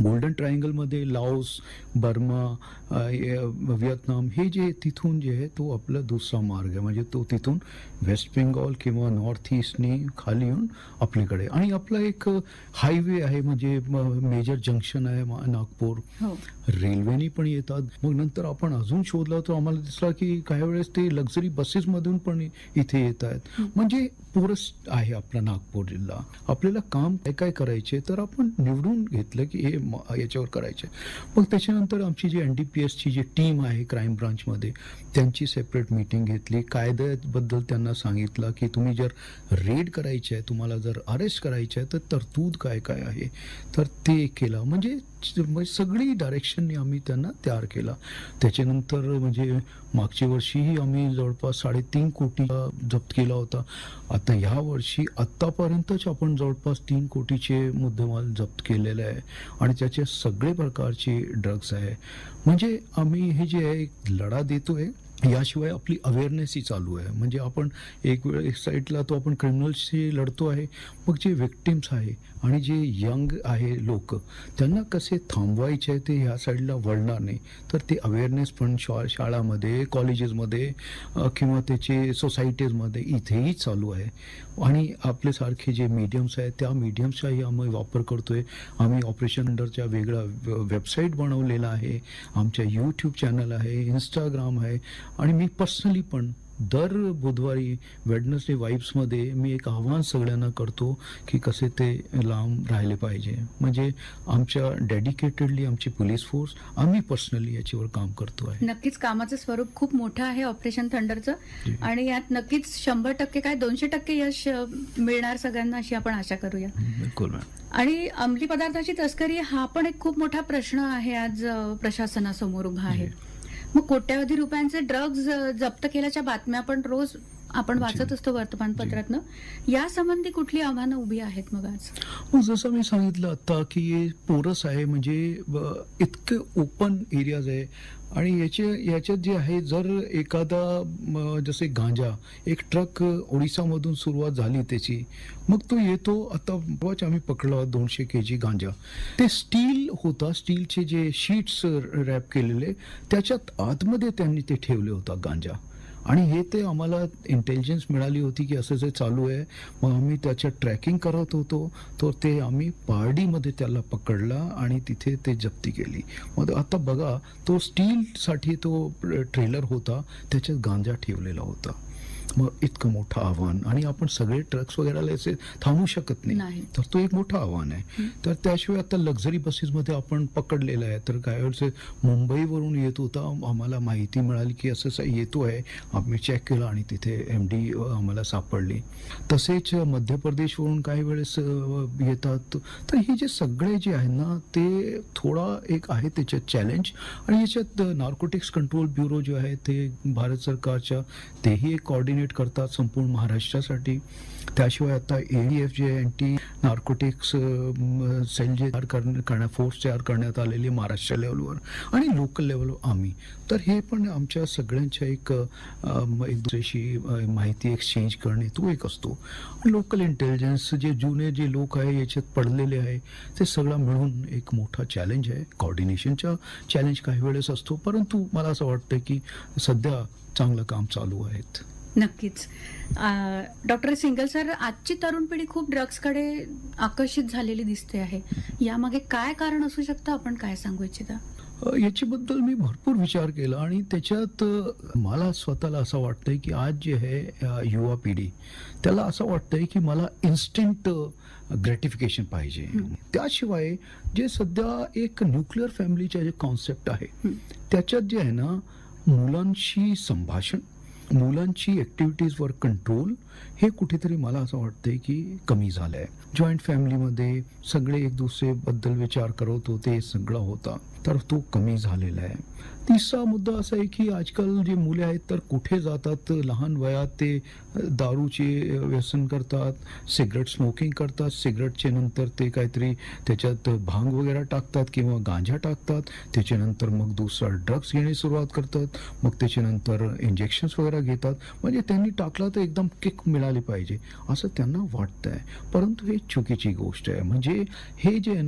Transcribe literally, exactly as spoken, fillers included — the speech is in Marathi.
गोल्डन ट्रायंगलमध्ये लाओस, बर्मा, अ, य- व्हिएतनाम हे जे तिथून जे आहे तो आपला दुसरा मार्ग आहे. म्हणजे तो तिथून वेस्ट बेंगॉल किंवा नॉर्थ ईस्टनी खाली येऊन आपल्याकडे. आणि आपला एक हायवे आहे, म्हणजे मेजर जंक्शन आहे मा- नागपूर. हो. रेल्वेनी पण येतात. मग नंतर आपण अजून शोधला तर आम्हाला दिसला की काही वेळेस ते लक्झरी बसेसमधून पण इथे येत आहेत. म्हणजे पोरस आहे आपला नागपूर जिल्हा. आपल्याला काम काय काय करायचे तर आपण निवडून घेतलं की हे म- याच्यावर करायचे. मग त्याच्यानंतर आमची जी एन डी पी एसची जी टीम आहे क्राईम ब्रांचमध्ये, त्यांची सेपरेट मीटिंग घेतली. कायद्याबद्दल त्यांना सांगितलं की तुम्ही जर रेड करायचे आहे, तुम्हाला जर अरेस्ट करायचे आहे तर तरतूद काय काय आहे, तर ते केलं. म्हणजे म्हणजे सगळी डायरेक्शनने आम्ही त्यांना तयार केला. त्याच्यानंतर म्हणजे मागच्या वर्षीही आम्ही जवळपास साडेतीन कोटी जप्त केला होता. आता ह्या वर्षी आत्तापर्यंतच आपण जवळपास तीन कोटीचे मुद्देमाल जप्त केलेले आहे आणि त्याचे सगळे प्रकारचे ड्रग्ज आहे. म्हणजे आम्ही हे जे आहे एक लढा देतोय, याशिवाय आपली अवेअरनेसही चालू आहे. म्हणजे आपण एक वेळ एक साईडला तो आपण क्रिमिनल्सशी लढतो आहे, मग जे विक्टिम्स आहे आणि जे यंग आहे लोक, त्यांना कसे थांबवायचे आहे ते ह्या साईडला वळणार नाही, तर ते अवेअरनेस पण शा शाळामध्ये, कॉलेजेसमध्ये अ, किंवा त्याचे सोसायटीजमध्ये इथेही चालू आहे. आणि आपल्यासारखे जे मीडियम्स आहेत त्या मीडियम्सचाही आम्ही वापर करतोय. आम्ही ऑपरेशन अंडरच्या वेगळा वेबसाईट बनवलेला आहे, आमच्या यूट्यूब चॅनल आहे, इंस्टाग्राम आहे. आणि मी पर्सनली पण दर बुधवारी वेडनेसडे वाईब्समध्ये मी एक आव्हान सगळ्यांना करतो की कसे ते लांब राहिले पाहिजे. म्हणजे आमच्या डेडिकेटेडली आमची पोलीस फोर्स, आम्ही पर्सनली याच्यावर काम करतो आहे. नक्कीच कामाचं स्वरूप खूप मोठं आहे ऑपरेशन थंडरचं आणि यात नक्कीच शंभर टक्के काय दोनशे टक्के यश अ, मिळणार सगळ्यांना अशी आपण आशा करूया. बिलकुल मॅम. आणि अंमली पदार्थाची तस्करी हा पण एक खूप मोठा प्रश्न आहे आज अ, प्रशासनासमोर उभा आहे. मग कोट्यावधी रुपयांचे ड्रग्ज जप्त केल्याच्या बातम्या पण रोज आपण वाचत असतो वर्तमानपत्रातनं. या संबंधी कुठली आव्हानं उभी आहेत मग आज? मग जसं मी सांगितलं आता की हे पोरस आहे, म्हणजे ब- इतकं ओपन एरियाज आहे. आणि याचे याच्यात जे आहे, जर एखादा म, जसे गांजा एक ट्रक ओडिसामधून सुरुवात झाली त्याची, मग तो येतो. आता बघ आम्ही पकडला दोनशे के जी गांजा. ते स्टील होता, स्टीलचे जे शीट्स रॅप केलेले, त्याच्यात आतमध्ये त्यांनी ते ठेवले होता गांजा. आणि हे ते आम्हाला इंटेलिजन्स मिळाली होती की असं जे चालू आहे. मग आम्ही त्याच्या ट्रॅकिंग करत होतो, तर ते आम्ही पारडीमध्ये त्याला पकडला आणि तिथे ते जप्ती केली. मग आता बघा, तो स्टीलसाठी तो ट्रेलर होता, त्याच्यात गांजा ठेवलेला होता. मग इतकं मोठं आव्हान, आणि आपण सगळे ट्रक्स वगैरे असे थांबू शकत नाही, नाही. तर तो एक मोठं आव्हान आहे. तर त्याशिवाय आता लक्झरी बसेसमध्ये आपण पकडलेलं आहे. तर काय वेळेस मुंबईवरून येत होता, आम्हाला माहिती मिळाली की असं असं येतो आहे. आम्ही चेक केलं आणि तिथे एम डी आम्हाला सापडली. तसेच मध्य प्रदेशवरून काही वेळेस अ, येतात. तर हे जे सगळे जे आहे ना, ते थोडा एक आहे त्याच्यात चॅलेंज. आणि याच्यात नार्कोटिक्स कंट्रोल ब्युरो जे आहे ते भारत सरकारच्या, तेही एक कॉर्डिनेट करतात संपूर्ण महाराष्ट्रासाठी. त्याशिवाय आता ए डी एफ जे अँटी नार्कोटिक्स सेल जे तयार करण्या फोर्स तयार करण्यात आलेली महाराष्ट्र लेवलवर आणि लोकल लेवलवर आम्ही, तर हे पण आमच्या सगळ्यांच्या एक अ, एक दुसऱ्याशी अ, माहिती एक्सचेंज करणे तो एक असतो. लोकल इंटेलिजन्स जे जुने जे लोक आहे याच्यात पडलेले आहे, ते सगळं मिळून एक मोठा चॅलेंज आहे. कॉर्डिनेशनचा चॅलेंज काही वेळेस असतो, परंतु मला असं वाटतं की सध्या चांगलं काम चालू आहेत. नक्कीच. डॉक्टर सिंगल सर, आजची तरुण पिढी खूप ड्रग्सकडे आकर्षित झालेली दिसते आहे. यामागे काय कारण असू शकतं, आपण काय सांगू इच्छिता? अ, याच्याबद्दल मी भरपूर विचार केला आणि त्याच्यात अ, मला स्वतःला असं वाटतंय की आज जे आहे अ, युवा पिढी, त्याला असं वाटतंय की मला इन्स्टंट ग्रॅटिफिकेशन पाहिजे. त्याशिवाय जे सध्या एक न्यूक्लिअर फॅमिलीचे जे कॉन्सेप्ट आहे, त्याच्यात जे आहे ना, मुलांशी संभाषण, मुलांची ॲक्टिव्हिटीजवर कंट्रोल, हे कुठेतरी मला असं वाटतंय की कमी झालं आहे. जॉईंट फॅमिलीमध्ये सगळे एक दुसरेबद्दल विचार करत होते, सगळं होता, तर तो कमी झालेला आहे. तिसरा मुद्दा असा आहे की आजकाल जे मुले आहेत तर कुठे जातात, लहान वयात ते दारूचे व्यसन करतात, सिगरेट स्मोकिंग करतात, सिगरेटचे नंतर ते काहीतरी त्याच्यात भांग वगैरे टाकतात किंवा गांजा टाकतात, त्याच्यानंतर मग दुसरा ड्रग्स घेणे सुरुवात करतात, मग त्याच्यानंतर इंजेक्शन्स वगैरे घेतात. म्हणजे त्यांनी टाकला तर एकदम किक मिळाली पाहिजे असं त्यांना वाटतंय, परंतु हे चुकीची गोष्ट आहे. म्हणजे हे जे